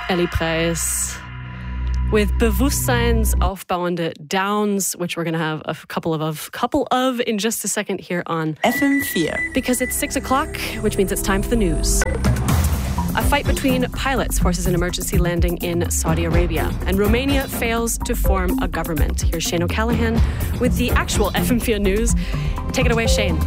Ellie Preis with bewusstseinsaufbauende Downs, which we're going to have a couple of in just a second here on FM4. Because it's 6 o'clock, which means it's time for the news. A fight between pilots forces an emergency landing in Saudi Arabia, and Romania fails to form a government. Here's Shane O'Callaghan with the actual FM4 news. Take it away, Shane.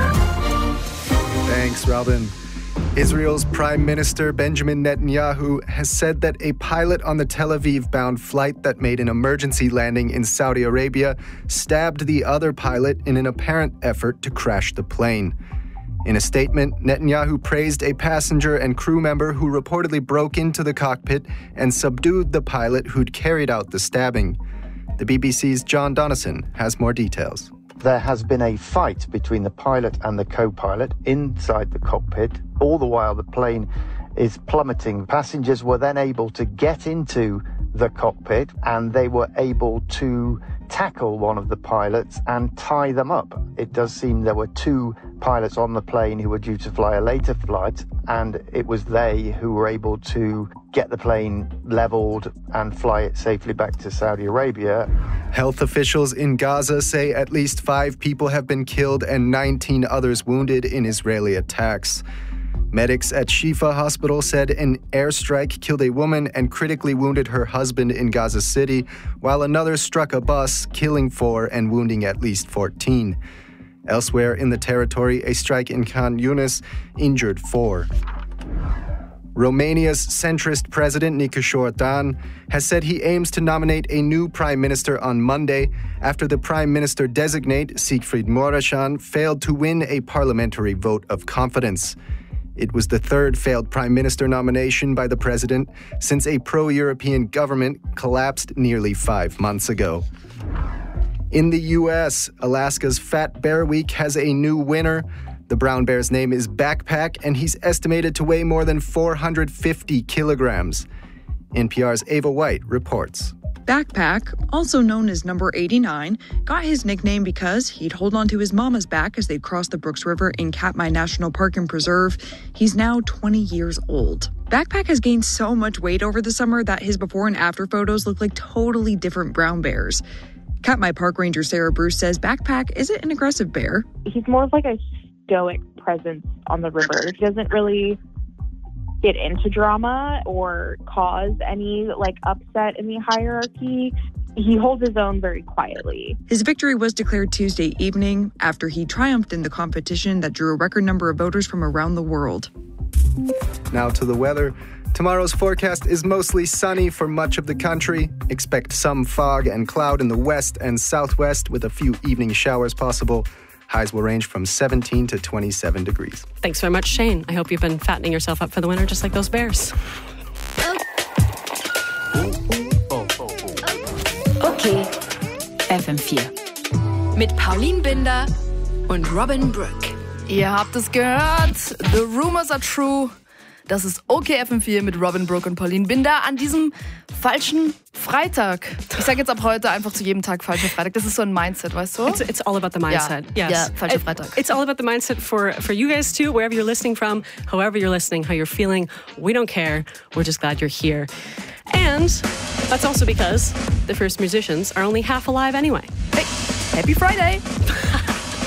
Thanks, Robin. Israel's Prime Minister Benjamin Netanyahu has said that a pilot on the Tel Aviv-bound flight that made an emergency landing in Saudi Arabia stabbed the other pilot in an apparent effort to crash the plane. In a statement, Netanyahu praised a passenger and crew member who reportedly broke into the cockpit and subdued the pilot who'd carried out the stabbing. The BBC's John Donnison has more details. There has been a fight between the pilot and the co-pilot inside the cockpit. All the while the plane is plummeting. Passengers were then able to get into the cockpit and they were able to tackle one of the pilots and tie them up. It does seem there were two pilots on the plane who were due to fly a later flight, and it was they who were able to get the plane leveled and fly it safely back to Saudi Arabia. Health officials in Gaza say at least 5 people have been killed and 19 others wounded in Israeli attacks. Medics at Shifa Hospital said an airstrike killed a woman and critically wounded her husband in Gaza City, while another struck a bus, killing 4 and wounding at least 14. Elsewhere in the territory, a strike in Khan Yunis injured 4. Romania's centrist president, Nicolae Șordan, has said he aims to nominate a new prime minister on Monday after the prime minister-designate, Siegfried Mureșan, failed to win a parliamentary vote of confidence. It was the third failed prime minister nomination by the president since a pro-European government collapsed nearly 5 months ago. In the U.S., Alaska's Fat Bear Week has a new winner. The brown bear's name is Backpack, and he's estimated to weigh more than 450 kilograms. NPR's Ava White reports. Backpack, also known as Number 89, got his nickname because he'd hold onto his mama's back as they'd cross the Brooks River in Katmai National Park and Preserve. He's now 20 years old. Backpack has gained so much weight over the summer that his before and after photos look like totally different brown bears. Katmai Park Ranger Sarah Bruce says Backpack isn't an aggressive bear. He's more of like a stoic presence on the river. He doesn't really get into drama or cause any upset in the hierarchy. He holds his own very quietly. His victory was declared Tuesday evening after he triumphed in the competition that drew a record number of voters from around the world. Now to the weather. Tomorrow's forecast is mostly sunny for much of the country. Expect some fog and cloud in the west and southwest with a few evening showers possible. Highs will range from 17 to 27 degrees. Thanks very much, Shane. I hope you've been fattening yourself up for the winter just like those bears. Okay, FM4. Mit Pauline Binder und Robin Brook. Ihr habt es gehört. The rumors are true. Das ist Okay FM4 mit Robin Brook und Pauline Binder an diesem falschen Freitag. Ich sage jetzt ab heute einfach zu jedem Tag falscher Freitag. Das ist so ein Mindset, weißt du? It's all about the mindset. Ja, yes. Ja, falscher Freitag. It's all about the mindset for you guys too, wherever you're listening from, however you're listening, how you're feeling. We don't care. We're just glad you're here. And that's also because the first musicians are only half alive anyway. Hey, happy Friday!